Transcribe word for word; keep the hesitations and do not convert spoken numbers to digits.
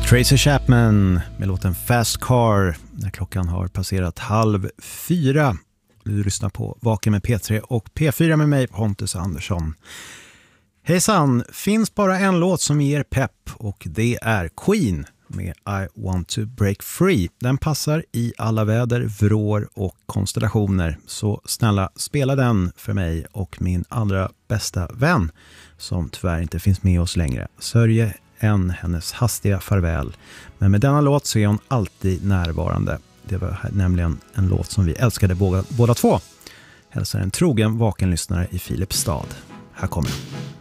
Tracy Chapman med låten Fast Car när klockan har passerat halv fyra. Du lyssnar på Vaken med P tre och P fyra med mig, Pontus Andersson. Hejsan, finns bara en låt som ger pepp och det är Queen med I Want To Break Free. Den passar i alla väder, vrår och konstellationer. Så snälla, spela den för mig och min allra bästa vän som tyvärr inte finns med oss längre. Sörje än hennes hastiga farväl. Men med denna låt så är hon alltid närvarande. Det var nämligen en låt som vi älskade båda, båda två. Hälsar en trogen vakenlyssnare i Filipstad. Här kommer den.